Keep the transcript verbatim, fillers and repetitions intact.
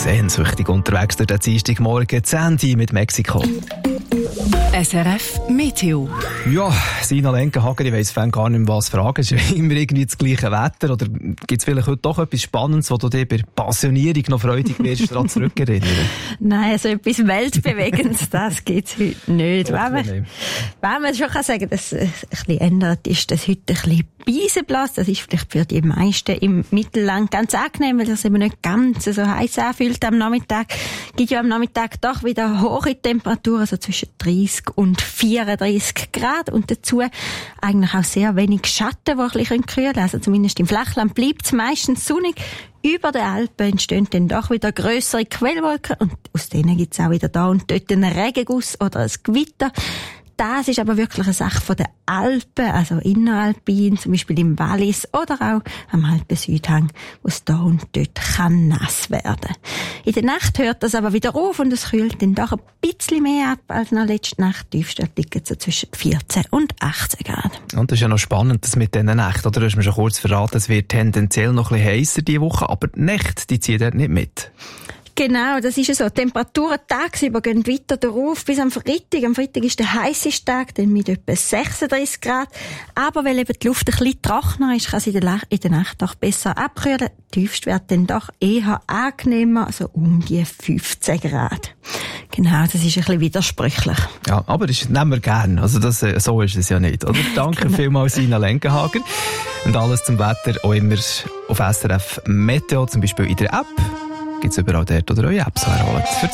sehnsüchtig unterwegs durch den Dienstagmorgen, Sandy mit Mexiko. S R F Meteo. Ja, Sina Lenkenhagen, ich weiss gar nicht mehr, was fragen. Es ist immer irgendwie das gleiche Wetter. Oder gibt es vielleicht heute doch etwas Spannendes, wo du dir bei Passionierung noch freudig wirst, daran zurückerinnern? Nein, also etwas Weltbewegendes, das gibt es heute nicht. Wenn man, wenn man schon kann sagen, dass es ein bisschen ändert, ist, dass heute ein bisschen Beise bläst. Das ist vielleicht für die meisten im Mittelland ganz angenehm, weil das eben nicht ganz so heiß anfühlt am Nachmittag. Gibt ja am Nachmittag doch wieder hohe Temperaturen, so zwischen dreißig und vierunddreißig Grad und dazu eigentlich auch sehr wenig Schatten, die ein bisschen kühlen können. Also zumindest im Flachland bleibt es meistens sonnig. Über den Alpen entstehen dann doch wieder grössere Quellwolken und aus denen gibt es auch wieder da und dort einen Regenguss oder ein Gewitter. Das ist aber wirklich eine Sache von den Alpen, also inneralpin, zum Beispiel im Wallis oder auch am Alpen-Südhang, wo es da und dort kann nass werden. In der Nacht hört das aber wieder auf und es kühlt dann doch ein bisschen mehr ab als noch letzte Nacht. Tiefstwert liegen so zwischen vierzehn und achtzehn Grad. Und das ist ja noch spannend, das mit diesen Nächten, oder? Du hast mir schon kurz verraten, es wird tendenziell noch ein bisschen heißer diese Woche, aber die Nächte, die ziehen dort nicht mit. Genau, das ist ja so. Die Temperaturen tagsüber gehen weiter darauf bis am Freitag. Am Freitag ist der heisseste Tag, dann mit etwa sechsunddreißig Grad. Aber weil eben die Luft ein bisschen trockener ist, kann sie in der Nacht auch besser abkühlen. Tiefstwert dann doch eher angenehmer, also um die fünfzehn Grad. Genau, das ist ein bisschen widersprüchlich. Ja, aber das nehmen wir gerne. Also das, so ist es ja nicht, oder? Danke genau. vielmals, Sina Lenkenhagen. Und alles zum Wetter auch immer auf S R F Meteo, zum Beispiel in der App. Gibt's überall dort oder eure Apps herholen.